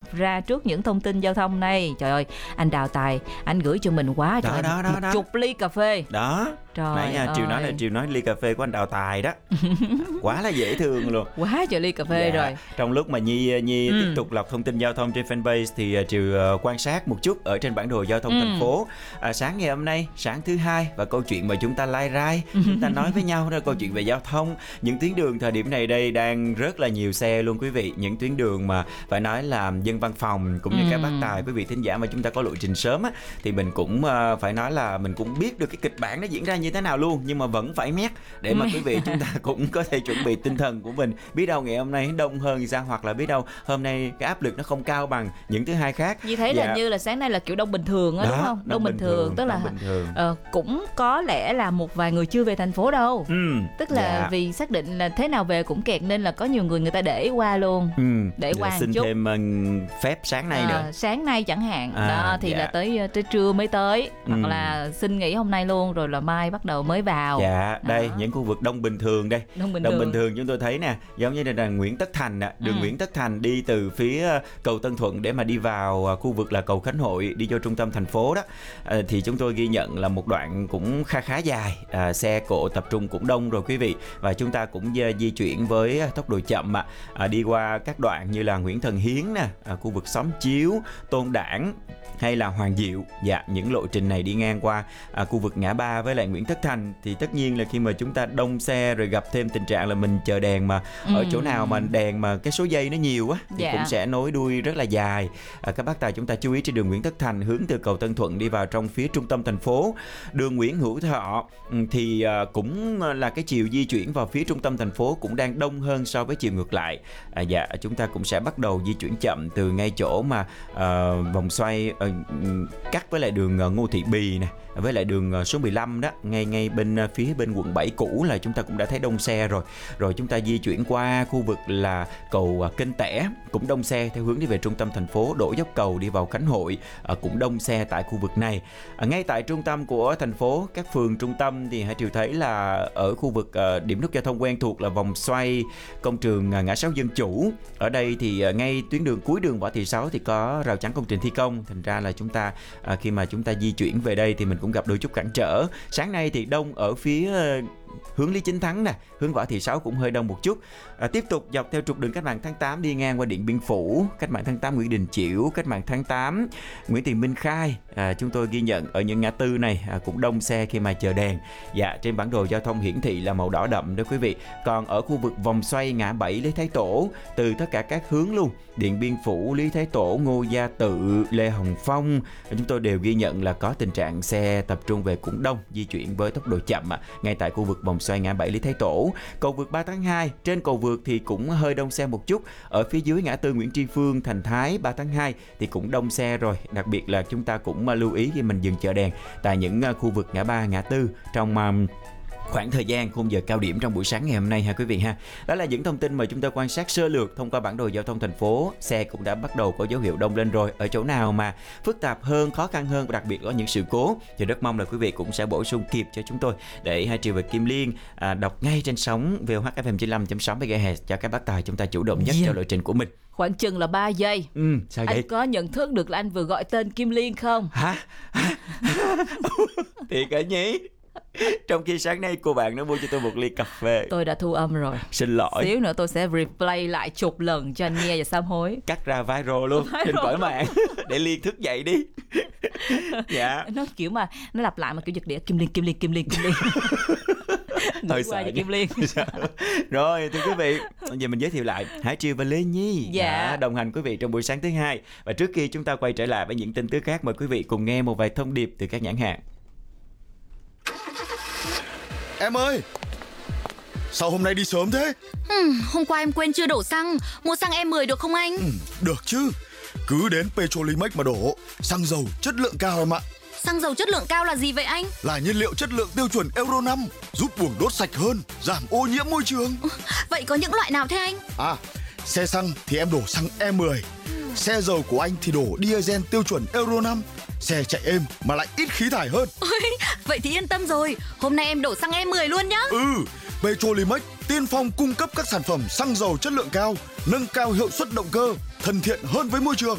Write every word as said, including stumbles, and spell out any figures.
ra trước những thông tin giao thông này. Trời ơi, anh Đào Tài, anh gửi cho mình quá trời, đó, đó, một đó. chục ly cà phê. Đó. Trời Nãy nha, Triều nói là Triều nói ly cà phê của anh Đào Tài đó. Quá là dễ thương luôn. Quá trời ly cà phê dạ. rồi. Trong lúc mà Nhi Nhi ừ. tiếp tục lọc thông tin giao thông trên fanpage thì Triều quan sát một chút ở trên bản đồ giao thông ừ. thành phố. À, sáng ngày hôm nay, sáng thứ hai, và câu chuyện mà chúng ta lai rai, chúng ta nói với nhau đó, câu chuyện về giao thông. Những tuyến đường thời điểm này đây đang rất là nhiều xe luôn quý vị. Những tuyến đường mà phải nói là dân văn phòng cũng như ừ. các bác tài, quý vị thính giả mà chúng ta có lộ trình sớm á, thì mình cũng uh, phải nói là mình cũng biết được cái kịch bản nó diễn ra như thế nào luôn, nhưng mà vẫn phải mét để mà quý vị chúng ta cũng có thể chuẩn bị tinh thần của mình. Biết đâu ngày hôm nay đông hơn thì sao, hoặc là biết đâu hôm nay cái áp lực nó không cao bằng những thứ hai khác. Như thế dạ. là như là sáng nay là kiểu đông bình thường á, đúng không? Đông, đông bình thường, thường tức là uh, cũng có lẽ là một vài người chưa về thành phố đâu. Ừ. Tức là dạ. vì xác định là thế nào về cũng kẹt, nên là có nhiều người người ta để qua luôn. Ừ. Để qua xin chút. thêm uh, phép sáng nay à, nữa. Sáng nay chẳng hạn. À, đó thì dạ. là tới tới trưa mới tới, ừ. hoặc là xin nghỉ hôm nay luôn rồi là mai bắt đầu mới vào. Dạ, đây đó. Những khu vực đông bình thường đây. Đông bình, đông thường. bình thường chúng tôi thấy nè, giống như là Nguyễn Tất Thành nè, đường ừ. Nguyễn Tất Thành đi từ phía cầu Tân Thuận để mà đi vào khu vực là cầu Khánh Hội, đi vô trung tâm thành phố đó, à, thì chúng tôi ghi nhận là một đoạn cũng khá khá dài, à, xe cộ tập trung cũng đông rồi quý vị, và chúng ta cũng di chuyển với tốc độ chậm ạ, à, đi qua các đoạn như là Nguyễn Thần Hiến nè, à, khu vực Xóm Chiếu, Tôn Đản hay là Hoàng Diệu. Dạ, những lộ trình này đi ngang qua à, khu vực ngã ba với lại Nguyễn Tất Thành thì tất nhiên là khi mà chúng ta đông xe rồi gặp thêm tình trạng là mình chờ đèn mà ừ. ở chỗ nào mà đèn mà cái số giây nó nhiều á thì dạ. cũng sẽ nối đuôi rất là dài. À, các bác tài chúng ta chú ý trên đường Nguyễn Tất Thành hướng từ cầu Tân Thuận đi vào trong phía trung tâm thành phố. Đường Nguyễn Hữu Thọ thì à, cũng là cái chiều di chuyển vào phía trung tâm thành phố cũng đang đông hơn so với chiều ngược lại. À, dạ, chúng ta cũng sẽ bắt đầu di chuyển chậm từ ngay chỗ mà à, vòng xoay à, cắt với lại đường Ngô Thị Bì nè, với lại đường số mười lăm đó, ngay ngay bên phía bên quận bảy cũ là chúng ta cũng đã thấy đông xe rồi. Rồi chúng ta di chuyển qua khu vực là cầu Kênh Tẻ, cũng đông xe theo hướng đi về trung tâm thành phố, đổ dốc cầu đi vào Khánh Hội, cũng đông xe tại khu vực này. Ngay tại trung tâm của thành phố, các phường trung tâm thì hãy Triều thấy là ở khu vực điểm nút giao thông quen thuộc là vòng xoay công trường ngã sáu Dân Chủ. Ở đây thì ngay tuyến đường cuối đường Võ Thị Sáu thì có rào chắn công trình thi công, thành ra là chúng ta khi mà chúng ta di chuyển về đây thì mình cũng gặp đôi chút cản trở. Sáng nay thì đông ở phía hướng Lý Chính Thắng nè, hướng Võ Thị Sáu cũng hơi đông một chút. À, tiếp tục dọc theo trục đường Cách mạng tháng tám đi ngang qua Điện Biên Phủ, Cách mạng tháng tám Nguyễn Đình Chiểu, Cách mạng tháng tám Nguyễn Thị Minh Khai. À, chúng tôi ghi nhận ở những ngã tư này à, cũng đông xe khi mà chờ đèn. Dạ, trên bản đồ giao thông hiển thị là màu đỏ đậm đó quý vị. Còn ở khu vực vòng xoay ngã bảy Lý Thái Tổ, từ tất cả các hướng luôn, Điện Biên Phủ, Lý Thái Tổ, Ngô Gia Tự, Lê Hồng Phong, chúng tôi đều ghi nhận là có tình trạng xe tập trung về cũng đông, di chuyển với tốc độ chậm à, ngay tại khu vực vòng xoay ngã bảy Lý Thái Tổ. Cầu vượt ba tháng hai, trên cầu vượt thì cũng hơi đông xe một chút. Ở phía dưới ngã tư Nguyễn Tri Phương, Thành Thái, ba tháng hai thì cũng đông xe rồi. Đặc biệt là chúng ta cũng lưu ý khi mình dừng chờ đèn tại những khu vực ngã ba, ngã tư trong um, khoảng thời gian khung giờ cao điểm trong buổi sáng ngày hôm nay ha quý vị ha. Đó là những thông tin mà chúng ta quan sát sơ lược thông qua bản đồ giao thông thành phố. Xe cũng đã bắt đầu có dấu hiệu đông lên rồi. Ở chỗ nào mà phức tạp hơn, khó khăn hơn và đặc biệt có những sự cố thì rất mong là quý vị cũng sẽ bổ sung kịp cho chúng tôi để hai Triều và Kim Liên à, đọc ngay trên sóng vê o hát ép em chín mươi lăm chấm sáu mê ga héc cho các bác tài chúng ta chủ động nhất yeah. cho lộ trình của mình. Khoảng chừng là ba giây. Ừ, sao vậy? Anh có nhận thức được là anh vừa gọi tên Kim Liên không? Hả? Thiệt hả nhỉ? Trong khi sáng nay cô bạn nó mua cho tôi một ly cà phê. Tôi đã thu âm rồi. Xin lỗi. Xíu nữa tôi sẽ replay lại chục lần cho anh nghe và sám hối. Cắt ra viral luôn viral trên cõi mạng để Liên thức dậy đi. Dạ. Nó kiểu mà nó lặp lại mà kiểu giật đĩa Kim Liên, Kim Liên, Kim Liên, Kim Liên. Hơi sợ Kim Liên. Rồi thưa quý vị, giờ mình giới thiệu lại Hải Triều và Lê Nhi dạ. đã đồng hành quý vị trong buổi sáng thứ hai. Và trước khi chúng ta quay trở lại với những tin tức khác, mời quý vị cùng nghe một vài thông điệp từ các nhãn hàng. Em ơi, sao hôm nay đi sớm thế? ừ, Hôm qua em quên chưa đổ xăng. Mua xăng E mười được không anh? ừ, Được chứ. Cứ đến Petrolimex mà đổ. Xăng dầu chất lượng cao em ạ. Xăng dầu chất lượng cao là gì vậy anh? Là nhiên liệu chất lượng tiêu chuẩn Euro năm, giúp buồng đốt sạch hơn, giảm ô nhiễm môi trường. Vậy có những loại nào thế anh? À, xe xăng thì em đổ xăng E mười. Xe dầu của anh thì đổ diesel tiêu chuẩn Euro năm. Xe chạy êm mà lại ít khí thải hơn. Ôi, vậy thì yên tâm rồi. Hôm nay em đổ xăng E mười luôn nhá. Ừ, Petrolimex tiên phong cung cấp các sản phẩm xăng dầu chất lượng cao, nâng cao hiệu suất động cơ, thân thiện hơn với môi trường.